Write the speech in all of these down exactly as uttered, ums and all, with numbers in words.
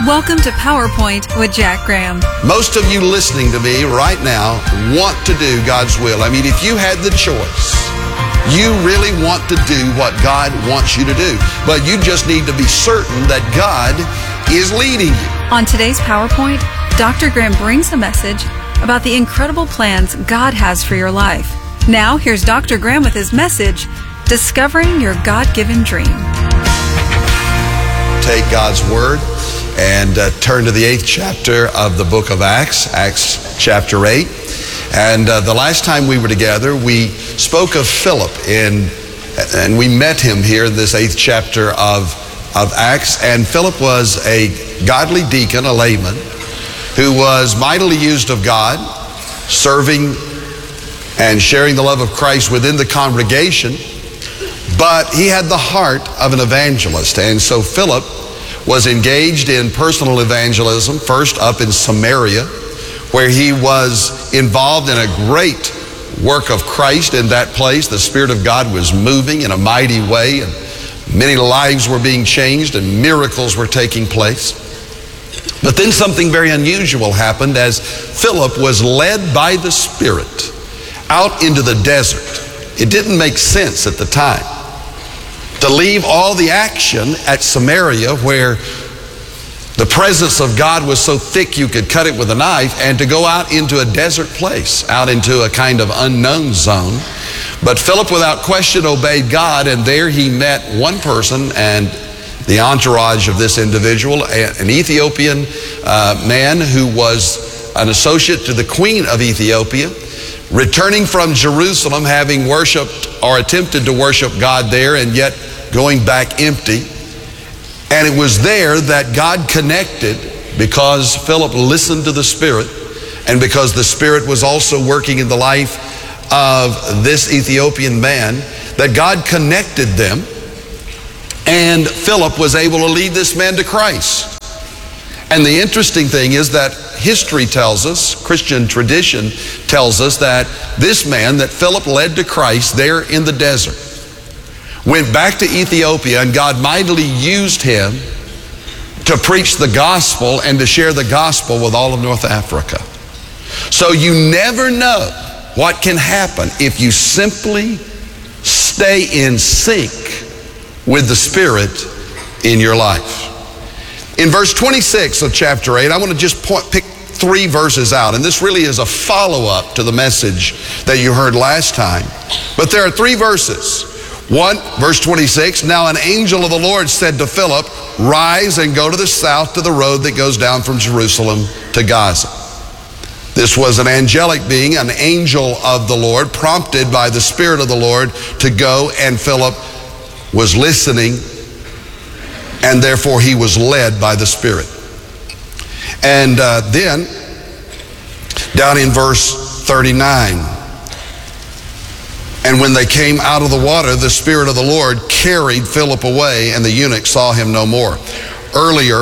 Welcome to PowerPoint with Jack Graham. Most of you listening to me right now want to do God's will. I mean, if you had the choice, you really want to do what God wants you to do. But you just need to be certain that God is leading you. On today's PowerPoint, Doctor Graham brings a message about the incredible plans God has for your life. Now, here's Doctor Graham with his message, Discovering Your God-Given Dream. Take God's Word and uh, turn to the eighth chapter of the book of Acts, Acts chapter eight. And uh, the last time we were together, we spoke of Philip, in, and we met him here in this eighth chapter of, of Acts. And Philip was a godly deacon, a layman, who was mightily used of God, serving and sharing the love of Christ within the congregation. But he had the heart of an evangelist. And so Philip was engaged in personal evangelism, first up in Samaria, where he was involved in a great work of Christ in that place. The Spirit of God was moving in a mighty way, and many lives were being changed, and miracles were taking place. But then something very unusual happened as Philip was led by the Spirit out into the desert. It didn't make sense at the time to leave all the action at Samaria, where the presence of God was so thick you could cut it with a knife, and to go out into a desert place, out into a kind of unknown zone. But Philip, without question, obeyed God, and there he met one person and the entourage of this individual, an Ethiopian uh, man who was an associate to the Queen of Ethiopia, returning from Jerusalem, having worshiped or attempted to worship God there, and yet going back empty. And it was there that God connected, because Philip listened to the Spirit, and because the Spirit was also working in the life of this Ethiopian man, that God connected them, and Philip was able to lead this man to Christ. And the interesting thing is that history tells us, Christian tradition tells us, that this man that Philip led to Christ there in the desert went back to Ethiopia, and God mightily used him to preach the gospel and to share the gospel with all of North Africa. So you never know what can happen if you simply stay in sync with the Spirit in your life. In verse twenty-six of chapter eight, I want to just point, pick three verses out. And this really is a follow-up to the message that you heard last time. But there are three verses. One, verse twenty-six, now an angel of the Lord said to Philip, rise and go to the south to the road that goes down from Jerusalem to Gaza. This was an angelic being, an angel of the Lord, prompted by the Spirit of the Lord to go, and Philip was listening, and therefore he was led by the Spirit. And uh, then, down in verse thirty-nine, and when they came out of the water, the Spirit of the Lord carried Philip away, and the eunuch saw him no more. Earlier,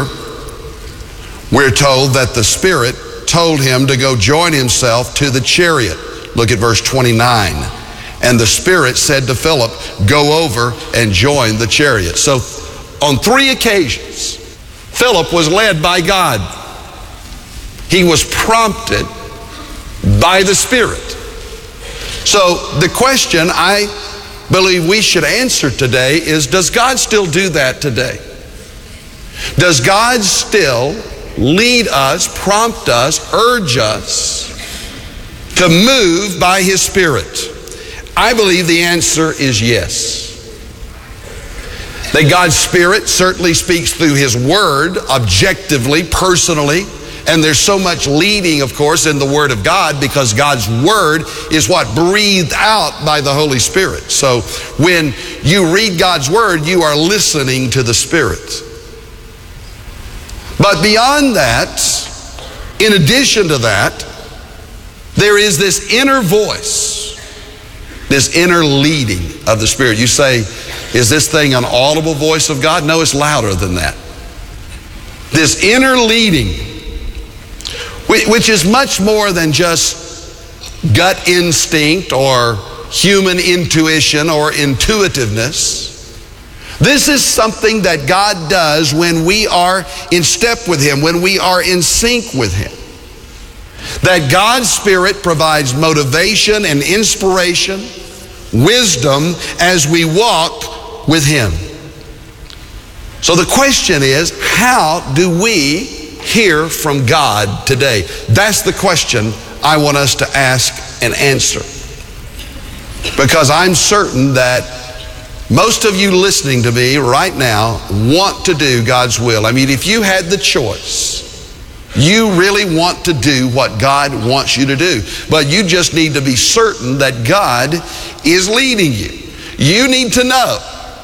we're told that the Spirit told him to go join himself to the chariot. Look at verse twenty-nine. And the Spirit said to Philip, go over and join the chariot. So on three occasions, Philip was led by God. He was prompted by the Spirit. So the question I believe we should answer today is, does God still do that today? Does God still lead us, prompt us, urge us to move by His Spirit? I believe the answer is yes. That God's Spirit certainly speaks through His Word, objectively, personally, and there's so much leading, of course, in the Word of God, because God's Word is what? Breathed out by the Holy Spirit. So when you read God's Word, you are listening to the Spirit. But beyond that, in addition to that, there is this inner voice, this inner leading of the Spirit. You say, is this thing an audible voice of God? No, it's louder than that. This inner leading, which is much more than just gut instinct or human intuition or intuitiveness, This is something that God does when we are in step with Him, when we are in sync with Him. That God's Spirit provides motivation and inspiration, wisdom as we walk with Him. So the question is, how do we hear from God today? That's the question I want us to ask and answer. Because I'm certain that most of you listening to me right now want to do God's will. I mean, if you had the choice, you really want to do what God wants you to do. But you just need to be certain that God is leading you. You need to know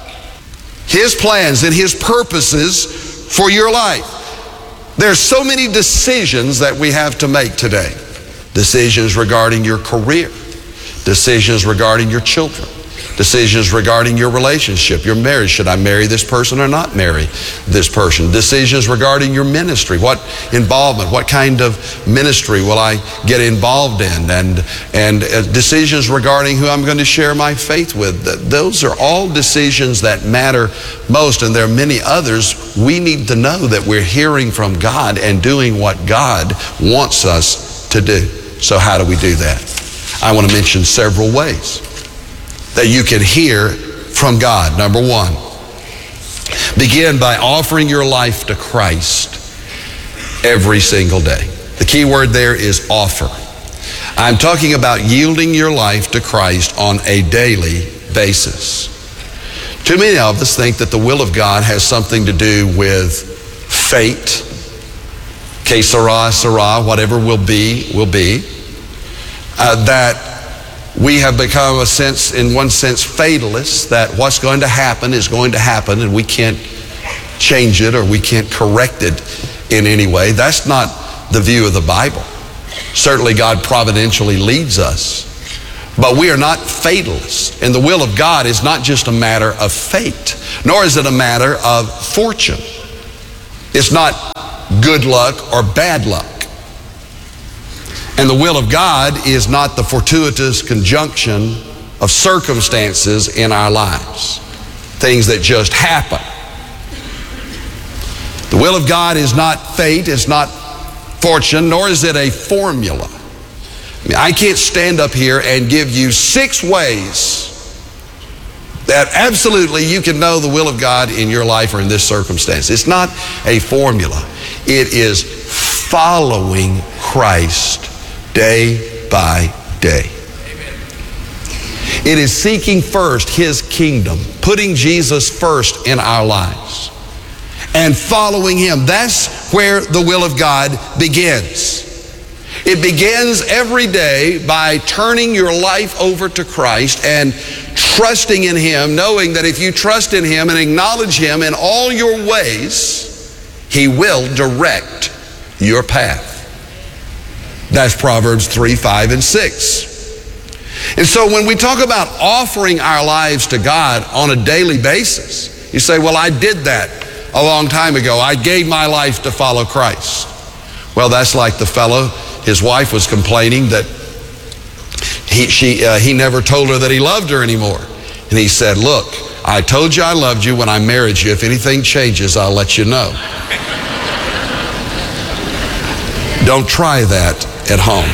His plans and His purposes for your life. There's so many decisions that we have to make today. Decisions regarding your career. Decisions regarding your children. Decisions regarding your relationship, your marriage. Should I marry this person or not marry this person? Decisions regarding your ministry. What involvement, what kind of ministry will I get involved in? And, and uh, decisions regarding who I'm going to share my faith with. Those are all decisions that matter most, and there are many others. We need to know that we're hearing from God and doing what God wants us to do. So how do we do that? I want to mention several ways that you can hear from God. Number one, begin by offering your life to Christ every single day. The key word there is offer. I'm talking about yielding your life to Christ on a daily basis. Too many of us think that the will of God has something to do with fate. Que sera, sera, whatever will be, will be. Uh, that we have become a sense, in one sense, fatalists, that what's going to happen is going to happen and we can't change it or we can't correct it in any way. That's not the view of the Bible. Certainly God providentially leads us, but we are not fatalists. And the will of God is not just a matter of fate, nor is it a matter of fortune. It's not good luck or bad luck. And the will of God is not the fortuitous conjunction of circumstances in our lives, things that just happen. The will of God is not fate, it's not fortune, nor is it a formula. I mean, I can't stand up here and give you six ways that absolutely you can know the will of God in your life or in this circumstance. It's not a formula. It is following Christ day by day. Amen. It is seeking first His kingdom, putting Jesus first in our lives, and following Him. That's where the will of God begins. It begins every day by turning your life over to Christ and trusting in Him, knowing that if you trust in Him and acknowledge Him in all your ways, He will direct your path. That's Proverbs three, five, and six. And so when we talk about offering our lives to God on a daily basis, you say, well, I did that a long time ago. I gave my life to follow Christ. Well, that's like the fellow, his wife was complaining that he, she, uh, he never told her that he loved her anymore. And he said, look, I told you I loved you when I married you. If anything changes, I'll let you know. Don't try that at home.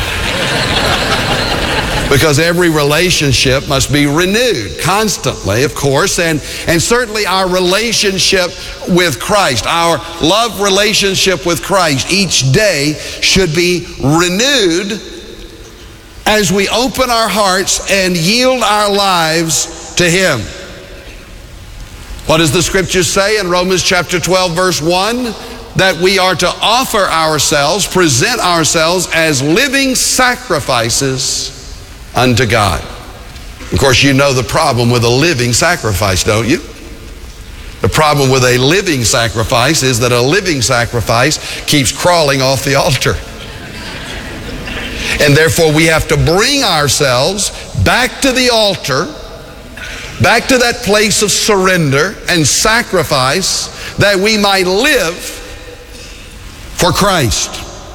Because every relationship must be renewed constantly, of course, and, and certainly our relationship with Christ, our love relationship with Christ each day should be renewed as we open our hearts and yield our lives to Him. What does the Scripture say in Romans chapter twelve, verse one? That we are to offer ourselves, present ourselves as living sacrifices unto God. Of course, you know the problem with a living sacrifice, don't you? The problem with a living sacrifice is that a living sacrifice keeps crawling off the altar. And therefore we have to bring ourselves back to the altar, back to that place of surrender and sacrifice, that we might live for Christ.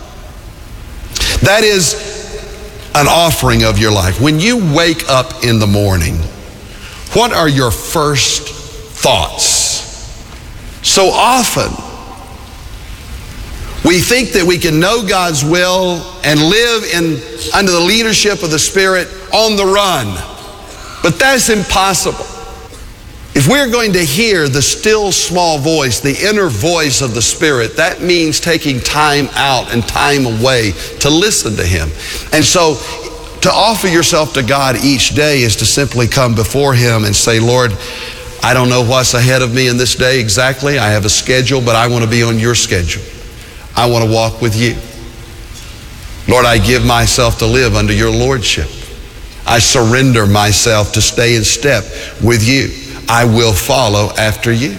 That is an offering of your life. When you wake up in the morning, what are your first thoughts. So often, we think that we can know God's will and live in under the leadership of the Spirit on the run. But that's impossible. If we're going to hear the still small voice, the inner voice of the Spirit, that means taking time out and time away to listen to Him. And so to offer yourself to God each day is to simply come before Him and say, Lord, I don't know what's ahead of me in this day exactly. I have a schedule, but I want to be on your schedule. I want to walk with you. Lord, I give myself to live under your lordship. I surrender myself to stay in step with you. I will follow after you.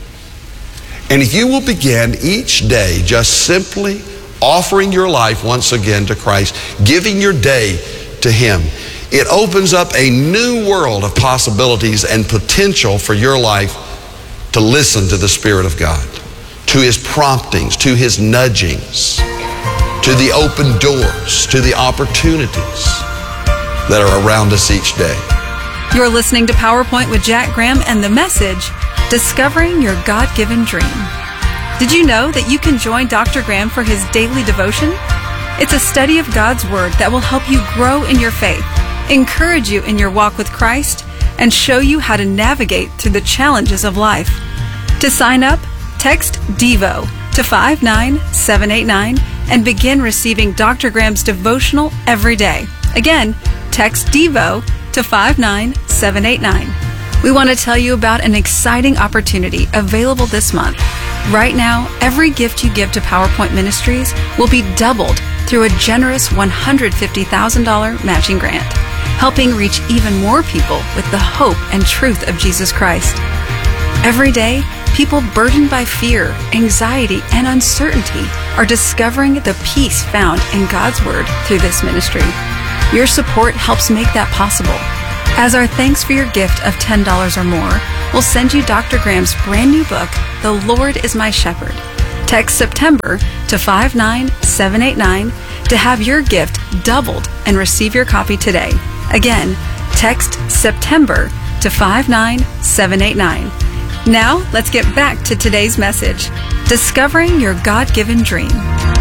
And if you will begin each day just simply offering your life once again to Christ, giving your day to Him, it opens up a new world of possibilities and potential for your life to listen to the Spirit of God, to His promptings, to His nudgings, to the open doors, to the opportunities that are around us each day. You're listening to PowerPoint with Jack Graham and the message, Discovering Your God-Given Dream. Did you know that you can join Doctor Graham for his daily devotion? It's a study of God's Word that will help you grow in your faith, encourage you in your walk with Christ, and show you how to navigate through the challenges of life. To sign up, text DEVO to five nine seven eight nine and begin receiving Doctor Graham's devotional every day. Again, text DEVO to five nine seven eight nine. We want to tell you about an exciting opportunity available this month. Right now, every gift you give to PowerPoint Ministries will be doubled through a generous one hundred fifty thousand dollars matching grant, helping reach even more people with the hope and truth of Jesus Christ. Every day, people burdened by fear, anxiety, and uncertainty are discovering the peace found in God's Word through this ministry. Your support helps make that possible. As our thanks for your gift of ten dollars or more, we'll send you Doctor Graham's brand new book, The Lord is My Shepherd. Text September to five nine seven eight nine to have your gift doubled and receive your copy today. Again, text September to five nine seven eight nine. Now, let's get back to today's message, Discovering Your God-Given Dream.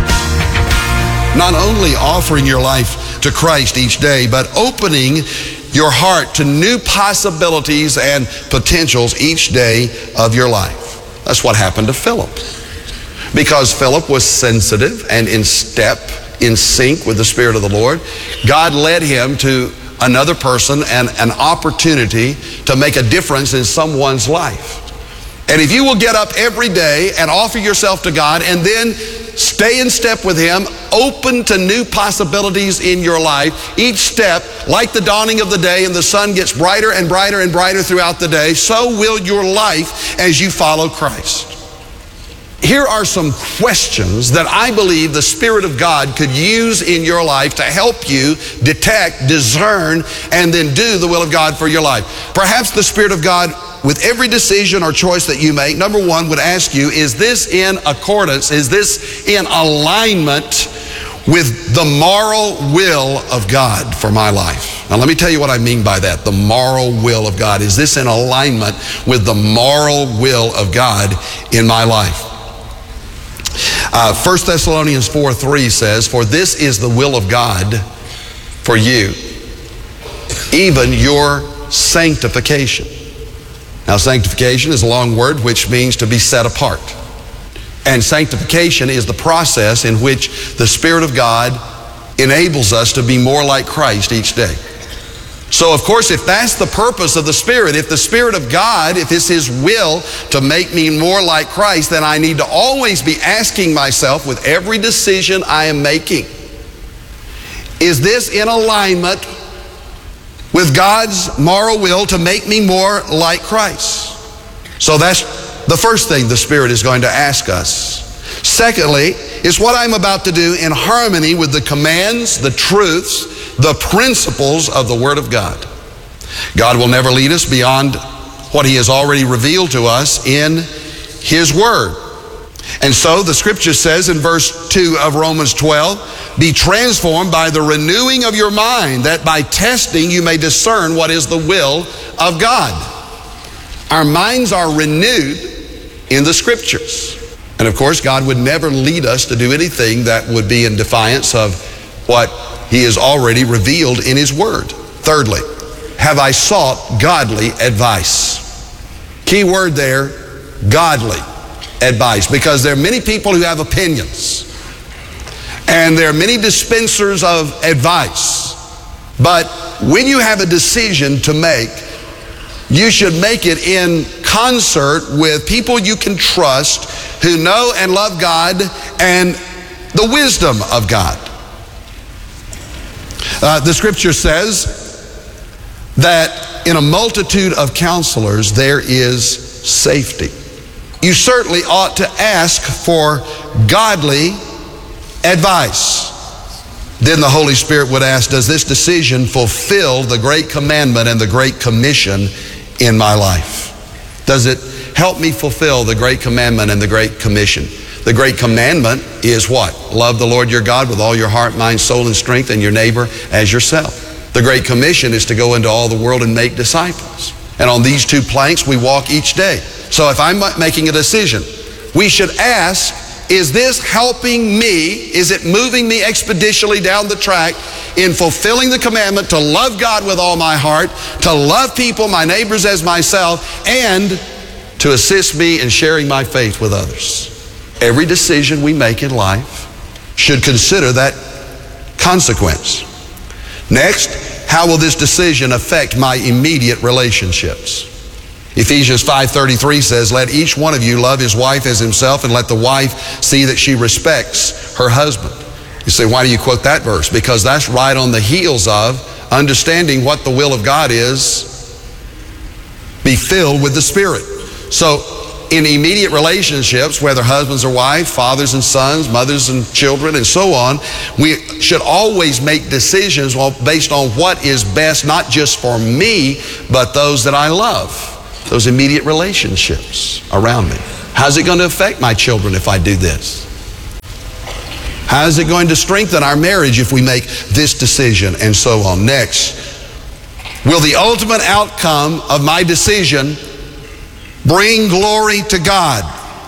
Not only offering your life to Christ each day, but opening your heart to new possibilities and potentials each day of your life. That's what happened to Philip. Because Philip was sensitive and in step, in sync with the Spirit of the Lord, God led him to another person and an opportunity to make a difference in someone's life. And if you will get up every day and offer yourself to God and then stay in step with Him, open to new possibilities in your life, each step, like the dawning of the day and the sun gets brighter and brighter and brighter throughout the day, so will your life as you follow Christ. Here are some questions that I believe the Spirit of God could use in your life to help you detect, discern, and then do the will of God for your life. Perhaps the Spirit of God, with every decision or choice that you make, number one, would ask you, is this in accordance, is this in alignment with the moral will of God for my life? Now let me tell you what I mean by that, the moral will of God. Is this in alignment with the moral will of God in my life? Uh, First Thessalonians four three says, for this is the will of God for you, even your sanctification. Now, sanctification is a long word which means to be set apart. And sanctification is the process in which the Spirit of God enables us to be more like Christ each day. So, of course, if that's the purpose of the Spirit, if the Spirit of God, if it's His will to make me more like Christ, then I need to always be asking myself with every decision I am making, is this in alignment with God's moral will to make me more like Christ? So that's the first thing the Spirit is going to ask us. Secondly, is what I'm about to do in harmony with the commands, the truths, the principles of the Word of God? God will never lead us beyond what He has already revealed to us in His Word. And so the Scripture says in verse two of Romans twelve, be transformed by the renewing of your mind, that by testing you may discern what is the will of God. Our minds are renewed in the Scriptures. And of course, God would never lead us to do anything that would be in defiance of what He has already revealed in His Word. Thirdly, have I sought godly advice? Key word there, godly advice, because there are many people who have opinions, and there are many dispensers of advice. But when you have a decision to make, you should make it in concert with people you can trust, who know and love God and the wisdom of God. Uh, the Scripture says that in a multitude of counselors there is safety. You certainly ought to ask for godly advice. Then the Holy Spirit would ask, does this decision fulfill the great commandment and the great commission in my life? Does it help me fulfill the great commandment and the great commission? The great commandment is what? Love the Lord your God with all your heart, mind, soul, and strength, and your neighbor as yourself. The great commission is to go into all the world and make disciples. And on these two planks we walk each day. So if I'm making a decision, we should ask, is this helping me? Is it moving me expeditiously down the track in fulfilling the commandment to love God with all my heart, to love people, my neighbors as myself, and to assist me in sharing my faith with others? Every decision we make in life should consider that consequence. Next, how will this decision affect my immediate relationships? Ephesians five thirty-three says, let each one of you love his wife as himself, and let the wife see that she respects her husband. You say, why do you quote that verse? Because that's right on the heels of understanding what the will of God is. Be filled with the Spirit. So in immediate relationships, whether husbands or wives, fathers and sons, mothers and children, and so on, we should always make decisions based on what is best, not just for me, but those that I love, those immediate relationships around me. How's it going to affect my children if I do this? How is it going to strengthen our marriage if we make this decision, and so on? Next, will the ultimate outcome of my decision bring glory to God?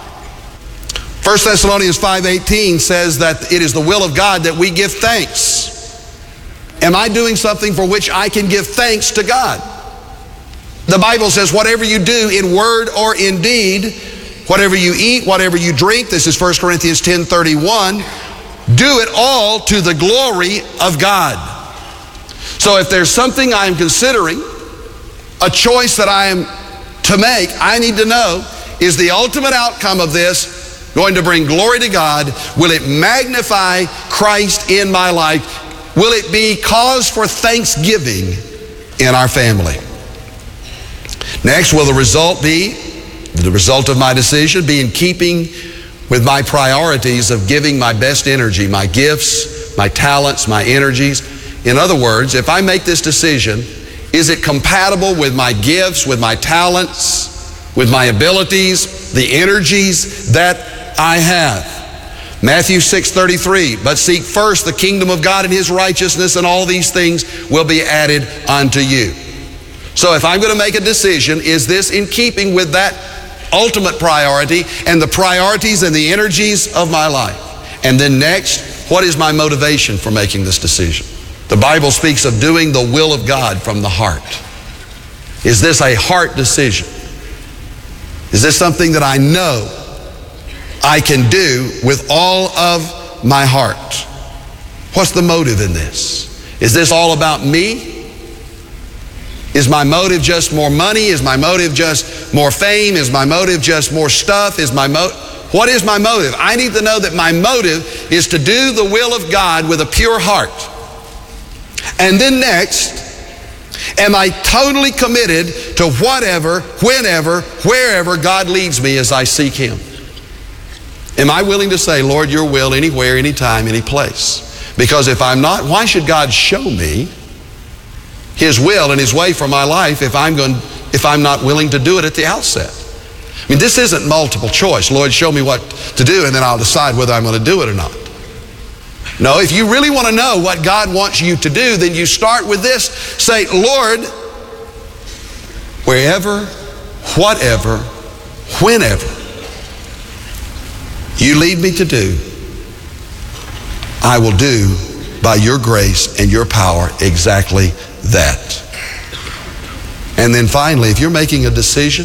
First Thessalonians five eighteen says that it is the will of God that we give thanks. Am I doing something for which I can give thanks to God? The Bible says whatever you do in word or in deed, whatever you eat, whatever you drink, this is First Corinthians ten thirty-one, do it all to the glory of God. So if there's something I'm considering, a choice that I am to make, I need to know, is the ultimate outcome of this going to bring glory to God? Will it magnify Christ in my life? Will it be cause for thanksgiving in our family? Next, will the result be, the result of my decision be in keeping with my priorities of giving my best energy, my gifts, my talents, my energies? In other words, if I make this decision, is it compatible with my gifts, with my talents, with my abilities, the energies that I have? Matthew six thirty-three, but seek first the kingdom of God and His righteousness, and all these things will be added unto you. So if I'm going to make a decision, is this in keeping with that ultimate priority and the priorities and the energies of my life? And then next, what is my motivation for making this decision? The Bible speaks of doing the will of God from the heart. Is this a heart decision? Is this something that I know I can do with all of my heart? What's the motive in this? Is this all about me? Is my motive just more money? Is my motive just more fame? Is my motive just more stuff? Is my mo- What is my motive? I need to know that my motive is to do the will of God with a pure heart. And then next, am I totally committed to whatever, whenever, wherever God leads me as I seek Him? Am I willing to say, Lord, your will anywhere, anytime, any place? Because if I'm not, why should God show me His will and His way for my life if I'm going, if I'm not willing to do it at the outset? I mean, this isn't multiple choice. Lord, show me what to do, and then I'll decide whether I'm going to do it or not. No, if you really want to know what God wants you to do, then you start with this. Say, Lord, wherever, whatever, whenever you lead me to do, I will do by your grace and your power exactly that. And then finally, if you're making a decision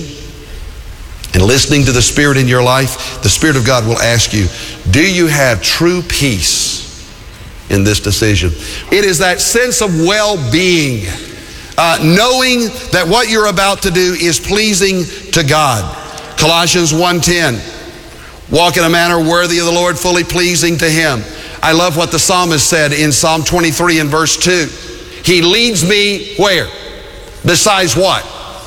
and listening to the Spirit in your life, the Spirit of God will ask you, do you have true peace in this decision? It is that sense of well-being, uh, knowing that what you're about to do is pleasing to God. Colossians one ten, walk in a manner worthy of the Lord, fully pleasing to Him. I love what the psalmist said in Psalm twenty-three and verse two. He leads me where? Besides what?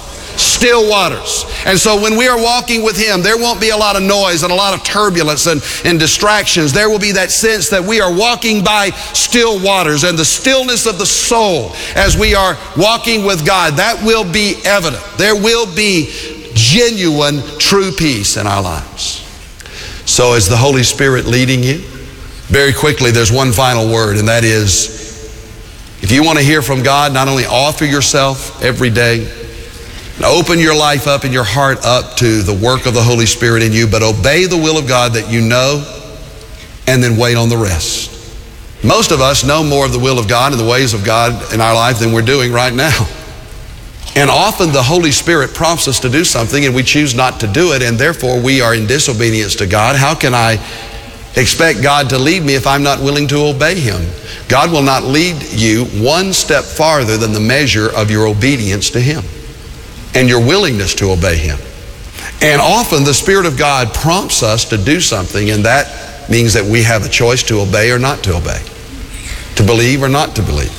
Still waters. And so when we are walking with Him, there won't be a lot of noise and a lot of turbulence and, and distractions. There will be that sense that we are walking by still waters, and the stillness of the soul as we are walking with God, that will be evident. There will be genuine, true peace in our lives. So is the Holy Spirit leading you? Very quickly, there's one final word, and that is, if you want to hear from God, not only offer yourself every day, and open your life up and your heart up to the work of the Holy Spirit in you, but obey the will of God that you know, and then wait on the rest. Most of us know more of the will of God and the ways of God in our life than we're doing right now. And often the Holy Spirit prompts us to do something and we choose not to do it, and therefore we are in disobedience to God. How can I expect God to lead me if I'm not willing to obey Him? God will not lead you one step farther than the measure of your obedience to Him and your willingness to obey Him. And often the Spirit of God prompts us to do something, and that means that we have a choice to obey or not to obey, to believe or not to believe.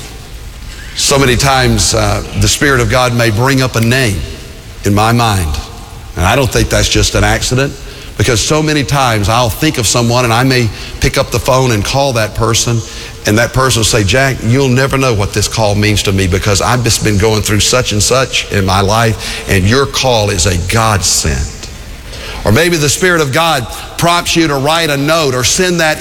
So many times uh, the Spirit of God may bring up a name in my mind, and I don't think that's just an accident, because so many times I'll think of someone and I may pick up the phone and call that person, and that person will say, Jack, you'll never know what this call means to me because I've just been going through such and such in my life, and your call is a godsend. Or maybe the Spirit of God prompts you to write a note or send that